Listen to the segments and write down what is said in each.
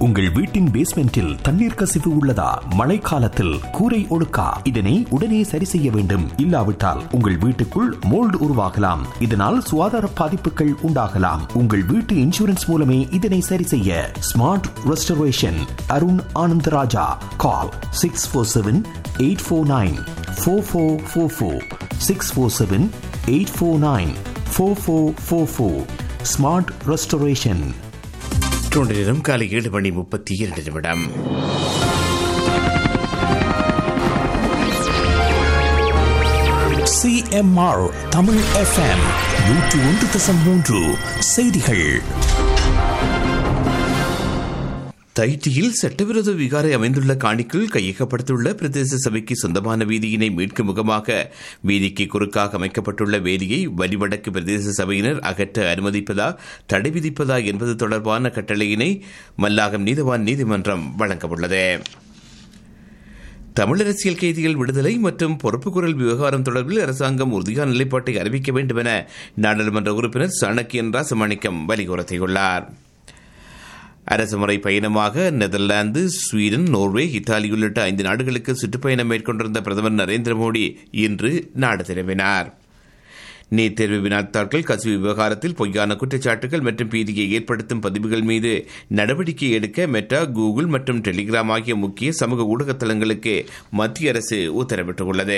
உங்கள் வீட்டின் பேஸ்மெண்டில் தண்ணீர் கசிவு உள்ளதா? மழைக்காலத்தில் கூரை ஒழுக்கா? இதனை உடனே சரி செய்ய வேண்டும். இல்லாவிட்டால் உங்கள் வீட்டுக்குள் மோல்டு உருவாகலாம். இதனால் சுகாதார பாதிப்புகள் உண்டாகலாம். உங்கள் வீட்டு இன்சூரன்ஸ் மூலமே இதனை சரி செய்ய. Smart restoration Arun Anandaraja. கால் 647-849-4444 647-849-4444. Smart restoration. நேரம் காலை 7:32. CMR தமிழ் FM 101.3 செய்திகள். தைட்டியில் சட்டவிரோத விகாரை அமைந்துள்ள காணிக்குள் கையகப்படுத்தியுள்ள பிரதேச சபைக்கு சொந்தமான வீதியினை மீட்கும் முகமாக வீதிக்கு குறுக்காக அமைக்கப்பட்டுள்ள வேலியை வலிவடக்கு பிரதேச சபையினர் அகற்ற அனுமதிப்பதா தடை விதிப்பதா என்பது தொடர்பான கட்டளையினை மல்லாகம் நீதவான் நீதிமன்றம் வழங்கவுள்ளது. தமிழ் அரசியல் கைதிகள் விடுதலை மற்றும் பொறுப்புக்குரல் விவகாரம் தொடர்பில் அரசாங்கம் உறுதியான நிலைப்பாட்டை அறிவிக்க வேண்டும் என நாடாளுமன்ற உறுப்பினர் சாணக்கியன் ராசமாணிக்கம் வலியுறுத்தியுள்ளார். அரசுமுறை பயணமாக நெதர்லாந்து, ஸ்வீடன், நோர்வே, இத்தாலி உள்ளிட்ட 5 நாடுகளுக்கு சுற்றுப்பயணம் மேற்கொண்டிருந்த பிரதமர் நரேந்திர மோடி இன்று நாடு திரும்பினார். நீட் தேர்வு வினாத்தாட்கள் கசிவு விவகாரத்தில் பொய்யான குற்றச்சாட்டுகள் மற்றும் பீதியை ஏற்படுத்தும் பதிவுகள் மீது நடவடிக்கை எடுக்க மெட்டா, கூகுள் மற்றும் டெலிகிராம் ஆகிய முக்கிய சமூக ஊடக தளங்களுக்கு மத்திய அரசு உத்தரவிட்டுள்ளது.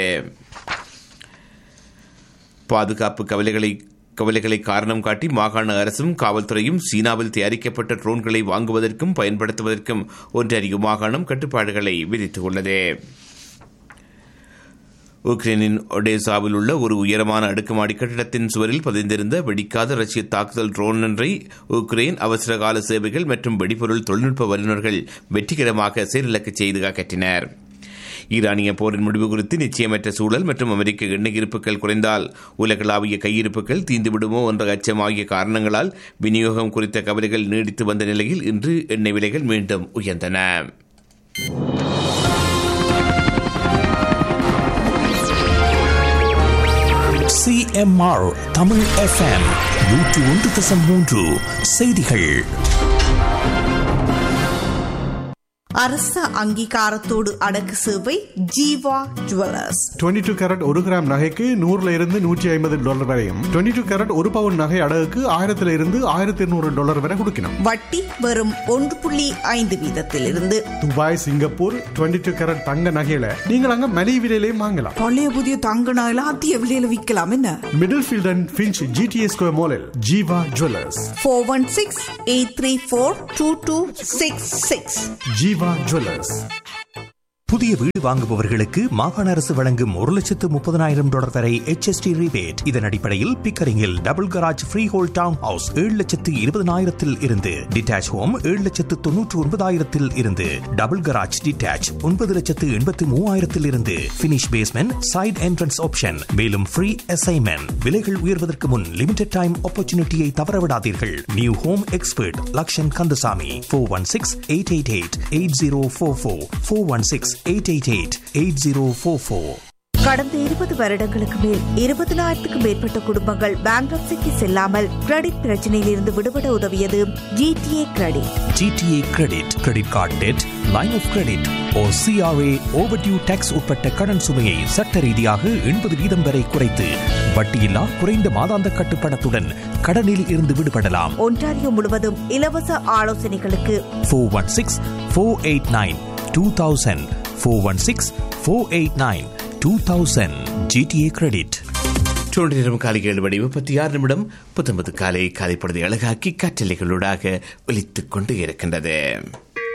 பாதுகாப்பு கவலைகளை காரணம் காட்டி மாகாண அரசும் காவல்துறையும் சீனாவில் தயாரிக்கப்பட்ட ட்ரோன்களை வாங்குவதற்கும் பயன்படுத்துவதற்கும் ஒன்றிய மாகாணம் கட்டுப்பாடுகளை விதித்துள்ளது. உக்ரைனின் ஒடேசாவில் உள்ள ஒரு உயரமான அடுக்குமாடி கட்டிடத்தின் சுவரில் பதிந்திருந்த வெடிக்காத ரஷ்ய தாக்குதல் ட்ரோன் ஒன்றை உக்ரைன் அவசரகால சேவைகள் மற்றும் வெடிபொருள் தொழில்நுட்ப வல்லுநர்கள் வெற்றிகரமாக செயலிழக்க செய்து அகற்றினர். ஈரானிய போரின் முடிவு குறித்து நிச்சயமற்ற சூழல் மற்றும் அமெரிக்க எண்ணெய் இருப்புகள் குறைந்தால் உலகளாவிய கையிருப்புகள் தீர்ந்துவிடுமோ என்ற அச்சம் ஆகிய காரணங்களால் விநியோகம் குறித்த கவலைகள் நீடித்து வந்த நிலையில் இன்று எண்ணெய் விலைகள் மீண்டும் உயர்ந்தன. CMR தமிழ் FM 101.3 செய்திகள். அரச அங்கீகாரத்தோடு அடக்கு சேவை ஜீவா ஜுவல்லர்ஸ். 22 கேரட் 1 கிராம் நகைக்கு $100 வரையும், 22 கேரட் 1 பவுன் நகை அடகுக்கு $1,000 வரை கொடுக்கணும். வட்டி வெறும் 1.5% துபாய், சிங்கப்பூர் 22 கேரட் தங்க நகையில நீங்கள் அங்க மலிவு விலையிலேயே வாங்கலாம். பழைய புதிய தங்க நகையில அதிக விலையில விற்கலாம். என்ன middle field and Finch GTA square மாலில் ஜீவா ஜுவல்லர்ஸ். 416-834-2266. ஜீவா ஜுவல்லர்ஸ். புதிய வீடு வாங்குபவர்களுக்கு மாகாண அரசு வழங்கும் $130,000 வரை HST ரிபேட். இதன் அடிப்படையில் பிக்கரிங்கில் double garage free whole down house 7,20,000 இருந்து, டிட்டாச் ஹோம் 7,99,000 இருந்து, டபுள் கராஜ் டிட்டாச் 9,83,000 இருந்து, finish basement side entrance option. மேலும் ஃப்ரீ அசைன்மெண்ட். விலைகள் உயர்வதற்கு முன் லிமிடெட் டைம் ஆப்பர்ச்சுனிட்டியை தவறவிடாதீர்கள். New home expert Lakshan Kandasamy. 416-888-8044 416-888-8044. கடந்த 20 வருடங்களுக்கு மேல் 20,000க்கும் மேற்பட்ட குடும்பங்கள் பேங்க்ரப்சிக்கு செல்லாமல் கிரெடிட் பிரச்சனையில் இருந்து விடுபட உதவியது GTA credit. GTA credit, credit card dead, line of credit O CRA overdue tax உட்பட்ட கடன் சுமையை சட்ட ரீதியாக 80% வரை குறைத்து வட்டியில்லா குறைந்த மாதாந்த கட்டுப்பணத்துடன் கடனில் இருந்து விடுபடலாம். ஒன்டாரியோ முழுவதும் இலவச ஆலோசனைகளுக்கு 416-489-2000 416-489-2000 GTA கிரெடிட். நேரம் காலை 7:36 19 காலை பொழுதை அழகாக்கி காற்றலைகளூடாக ஒலித்துக் கொண்டு இருக்கின்றது.